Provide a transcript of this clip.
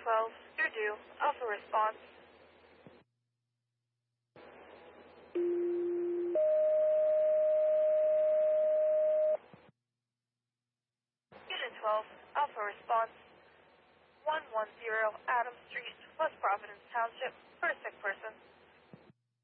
12, you're due. Alpha response. Unit 12, Alpha response. 110 Adams Street, West Providence Township, for a sick person.